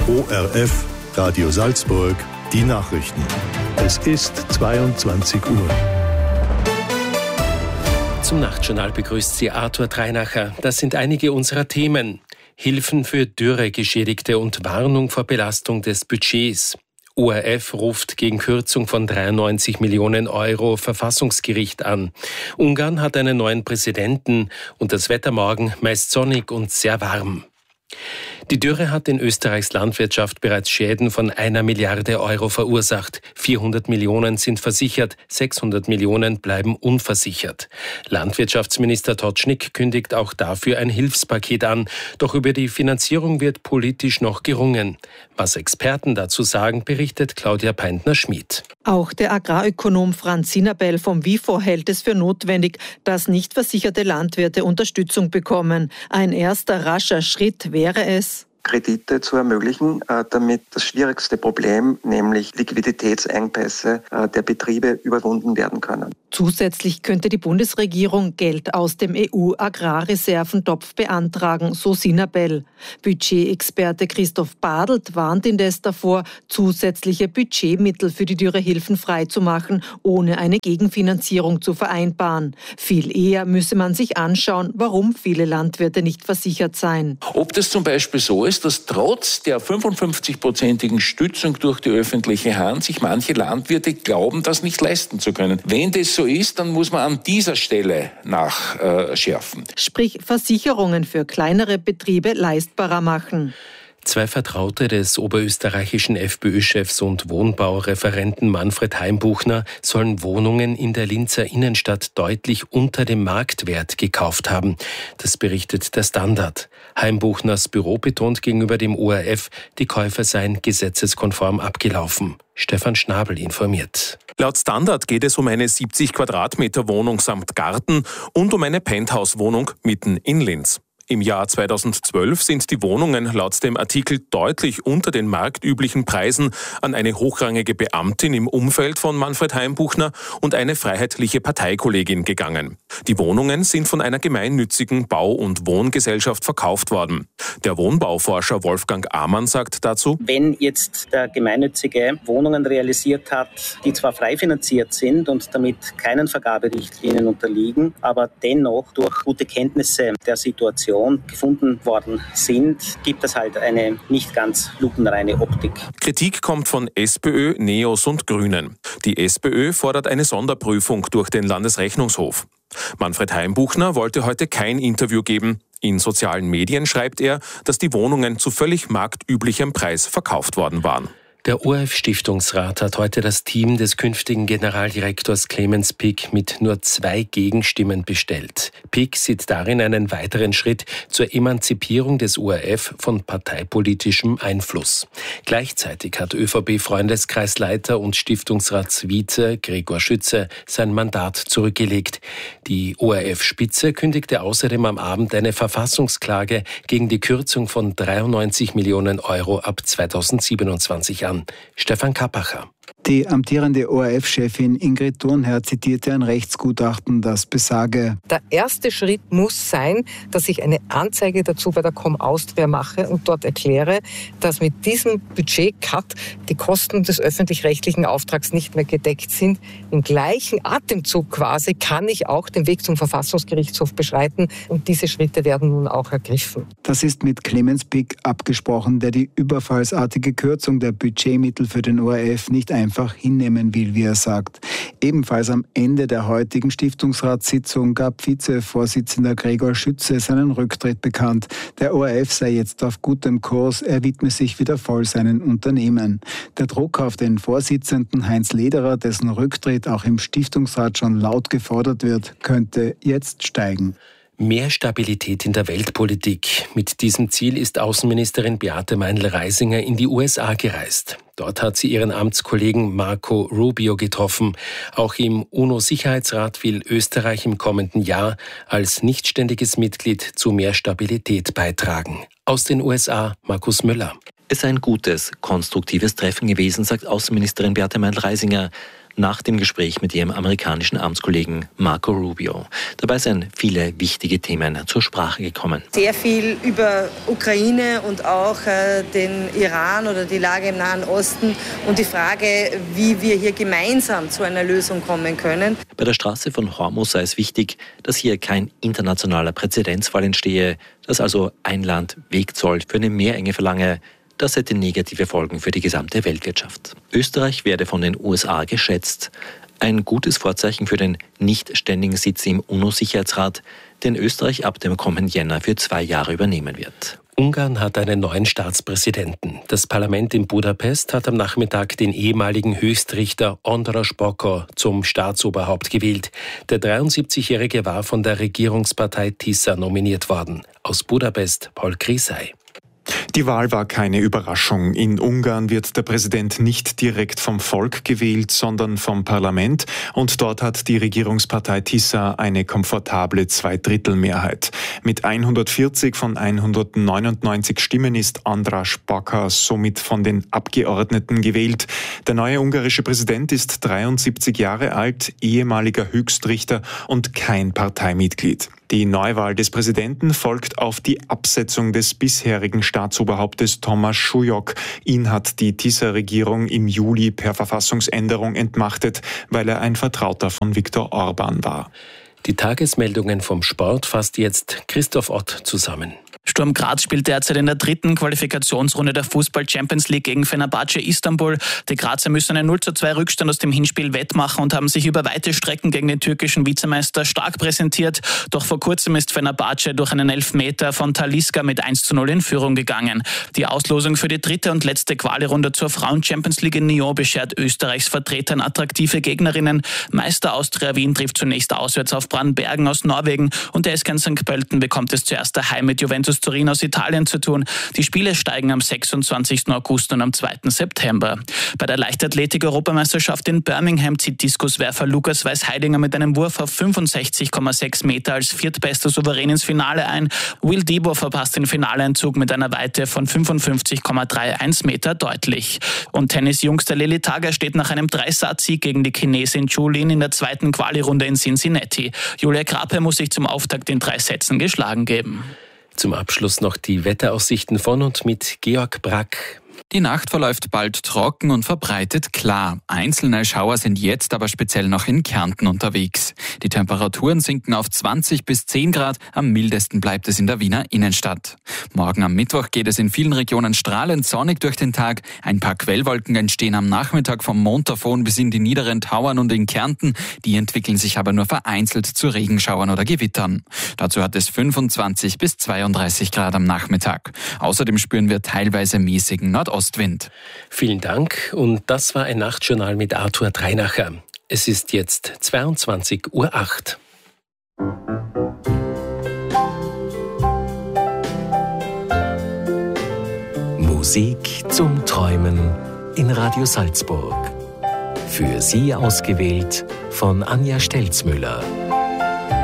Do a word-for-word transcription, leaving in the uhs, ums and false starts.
O R F, Radio Salzburg, die Nachrichten. Es ist zweiundzwanzig Uhr. Zum Nachtjournal begrüßt Sie Arthur Treinacher. Das sind einige unserer Themen. Hilfen für Dürregeschädigte und Warnung vor Belastung des Budgets. O R F ruft gegen Kürzung von dreiundneunzig Millionen Euro Verfassungsgericht an. Ungarn hat einen neuen Präsidenten und das Wetter morgen meist sonnig und sehr warm. Die Dürre hat in Österreichs Landwirtschaft bereits Schäden von einer Milliarde Euro verursacht. vierhundert Millionen sind versichert, sechshundert Millionen bleiben unversichert. Landwirtschaftsminister Totschnig kündigt auch dafür ein Hilfspaket an. Doch über die Finanzierung wird politisch noch gerungen. Was Experten dazu sagen, berichtet Claudia Peintner-Schmid. Auch der Agrarökonom Franz Sinabel vom WIFO hält es für notwendig, dass nicht versicherte Landwirte Unterstützung bekommen. Ein erster rascher Schritt wäre es, Kredite zu ermöglichen, damit das schwierigste Problem, nämlich Liquiditätsengpässe der Betriebe, überwunden werden können. Zusätzlich könnte die Bundesregierung Geld aus dem E U-Agrarreserventopf beantragen, so Sinabel. Budgetexperte Christoph Badelt warnt indes davor, zusätzliche Budgetmittel für die Dürrehilfen freizumachen, ohne eine Gegenfinanzierung zu vereinbaren. Viel eher müsse man sich anschauen, warum viele Landwirte nicht versichert seien. Ob das zum Beispiel so ist, dass trotz der fünfundfünfzig-prozentigen Stützung durch die öffentliche Hand sich manche Landwirte glauben, das nicht leisten zu können. Wenn das so ist, dann muss man an dieser Stelle nachschärfen. Sprich Versicherungen für kleinere Betriebe leistbarer machen. Zwei Vertraute des oberösterreichischen FPÖ-Chefs und Wohnbaureferenten Manfred Heimbuchner sollen Wohnungen in der Linzer Innenstadt deutlich unter dem Marktwert gekauft haben. Das berichtet der Standard. Heimbuchners Büro betont gegenüber dem O R F, die Käufer seien gesetzeskonform abgelaufen. Stefan Schnabel informiert. Laut Standard geht es um eine siebzig Quadratmeter Wohnung samt Garten und um eine Penthouse-Wohnung mitten in Linz. Im Jahr zweitausendzwölf sind die Wohnungen laut dem Artikel deutlich unter den marktüblichen Preisen an eine hochrangige Beamtin im Umfeld von Manfred Heimbuchner und eine freiheitliche Parteikollegin gegangen. Die Wohnungen sind von einer gemeinnützigen Bau- und Wohngesellschaft verkauft worden. Der Wohnbauforscher Wolfgang Amann sagt dazu: Wenn jetzt der Gemeinnützige Wohnungen realisiert hat, die zwar frei finanziert sind und damit keinen Vergaberichtlinien unterliegen, aber dennoch durch gute Kenntnisse der Situation gefunden worden sind, gibt es halt eine nicht ganz lupenreine Optik. Kritik kommt von SPÖ, Neos und Grünen. Die SPÖ fordert eine Sonderprüfung durch den Landesrechnungshof. Manfred Heimbuchner wollte heute kein Interview geben. In sozialen Medien schreibt er, dass die Wohnungen zu völlig marktüblichem Preis verkauft worden waren. Der O R F-Stiftungsrat hat heute das Team des künftigen Generaldirektors Clemens Pick mit nur zwei Gegenstimmen bestellt. Pick sieht darin einen weiteren Schritt zur Emanzipierung des O R F von parteipolitischem Einfluss. Gleichzeitig hat ÖVP-Freundeskreisleiter und Stiftungsratsvize Gregor Schütze sein Mandat zurückgelegt. Die O R F-Spitze kündigte außerdem am Abend eine Verfassungsklage gegen die Kürzung von dreiundneunzig Millionen Euro ab zweitausendsiebenundzwanzig an. Stefan Kappacher. Die amtierende O R F-Chefin Ingrid Thurnherr zitierte ein Rechtsgutachten, das besage: Der erste Schritt muss sein, dass ich eine Anzeige dazu bei der Com Austria mache und dort erkläre, dass mit diesem Budget-Cut die Kosten des öffentlich-rechtlichen Auftrags nicht mehr gedeckt sind. Im gleichen Atemzug quasi kann ich auch den Weg zum Verfassungsgerichtshof beschreiten und diese Schritte werden nun auch ergriffen. Das ist mit Clemens Pick abgesprochen, der die überfallsartige Kürzung der Budgetmittel für den O R F nicht einfach hinnehmen will, wie er sagt. Ebenfalls am Ende der heutigen Stiftungsratssitzung gab Vizevorsitzender Gregor Schütze seinen Rücktritt bekannt. Der O R F sei jetzt auf gutem Kurs, er widme sich wieder voll seinen Unternehmen. Der Druck auf den Vorsitzenden Heinz Lederer, dessen Rücktritt auch im Stiftungsrat schon laut gefordert wird, könnte jetzt steigen. Mehr Stabilität in der Weltpolitik. Mit diesem Ziel ist Außenministerin Beate Meindl-Reisinger in die U S A gereist. Dort hat sie ihren Amtskollegen Marco Rubio getroffen. Auch im UNO-Sicherheitsrat will Österreich im kommenden Jahr als nichtständiges Mitglied zu mehr Stabilität beitragen. Aus den U S A, Markus Müller. Es sei ein gutes, konstruktives Treffen gewesen, sagt Außenministerin Beate Meindl-Reisinger. nach dem Gespräch mit ihrem amerikanischen Amtskollegen Marco Rubio. Dabei sind viele wichtige Themen zur Sprache gekommen. Sehr viel über Ukraine und auch äh, den Iran oder die Lage im Nahen Osten und die Frage, wie wir hier gemeinsam zu einer Lösung kommen können. Bei der Straße von Hormuz sei es wichtig, dass hier kein internationaler Präzedenzfall entstehe, dass also ein Land Wegzoll für eine Meerenge verlange. Das hätte negative Folgen für die gesamte Weltwirtschaft. Österreich werde von den U S A geschätzt. Ein gutes Vorzeichen für den nicht ständigen Sitz im UNO-Sicherheitsrat, den Österreich ab dem kommenden Jänner für zwei Jahre übernehmen wird. Ungarn hat einen neuen Staatspräsidenten. Das Parlament in Budapest hat am Nachmittag den ehemaligen Höchstrichter András Bokor zum Staatsoberhaupt gewählt. Der dreiundsiebzigjährige war von der Regierungspartei Tisza nominiert worden. Aus Budapest Paul Krisay. Die Wahl war keine Überraschung. In Ungarn wird der Präsident nicht direkt vom Volk gewählt, sondern vom Parlament. Und dort hat die Regierungspartei Tisza eine komfortable Zweidrittelmehrheit. Mit hundertvierzig von hundertneunundneunzig Stimmen ist András Bokor somit von den Abgeordneten gewählt. Der neue ungarische Präsident ist dreiundsiebzig Jahre alt, ehemaliger Höchstrichter und kein Parteimitglied. Die Neuwahl des Präsidenten folgt auf die Absetzung des bisherigen Staatsoberhauptes Tamás Súlyog. Ihn hat die Tisza-Regierung im Juli per Verfassungsänderung entmachtet, weil er ein Vertrauter von Viktor Orbán war. Die Tagesmeldungen vom Sport fasst jetzt Christoph Ott zusammen. Sturm Graz spielt derzeit in der dritten Qualifikationsrunde der Fußball-Champions League gegen Fenerbahce Istanbul. Die Grazer müssen einen null zu zwei Rückstand aus dem Hinspiel wettmachen und haben sich über weite Strecken gegen den türkischen Vizemeister stark präsentiert. Doch vor kurzem ist Fenerbahce durch einen Elfmeter von Talisca mit eins zu null in Führung gegangen. Die Auslosung für die dritte und letzte Quali-Runde zur Frauen-Champions League in Nyon beschert Österreichs Vertretern attraktive Gegnerinnen. Meister Austria Wien trifft zunächst auswärts auf Brandbergen aus Norwegen und der S K Sankt Pölten bekommt es zuerst daheim mit Juventus Turin aus Italien zu tun. Die Spiele steigen am sechsundzwanzigsten August und am zweiten September. Bei der Leichtathletik-Europameisterschaft in Birmingham zieht Diskuswerfer Lukas Weiß-Heidinger mit einem Wurf auf fünfundsechzig Komma sechs Meter als viertbester Souverän ins Finale ein. Will Debo verpasst den Finaleinzug mit einer Weite von fünfundfünfzig Komma einunddreißig Meter deutlich. Und Tennisjungster Lili Tager steht nach einem Dreisatz-Sieg gegen die Chinesin Zhu Lin in der zweiten Quali-Runde in Cincinnati. Julia Grape muss sich zum Auftakt in drei Sätzen geschlagen geben. Zum Abschluss noch die Wetteraussichten von und mit Georg Brack. Die Nacht verläuft bald trocken und verbreitet klar. Einzelne Schauer sind jetzt aber speziell noch in Kärnten unterwegs. Die Temperaturen sinken auf zwanzig bis zehn Grad, am mildesten bleibt es in der Wiener Innenstadt. Morgen am Mittwoch geht es in vielen Regionen strahlend sonnig durch den Tag. Ein paar Quellwolken entstehen am Nachmittag vom Montafon bis in die niederen Tauern und in Kärnten. Die entwickeln sich aber nur vereinzelt zu Regenschauern oder Gewittern. Dazu hat es fünfundzwanzig bis zweiunddreißig Grad am Nachmittag. Außerdem spüren wir teilweise mäßigen Nordostwind. Vielen Dank und das war ein Nachtjournal mit Arthur Dreinacher. Es ist jetzt zweiundzwanzig Uhr acht. Musik zum Träumen in Radio Salzburg. Für Sie ausgewählt von Anja Stelzmüller.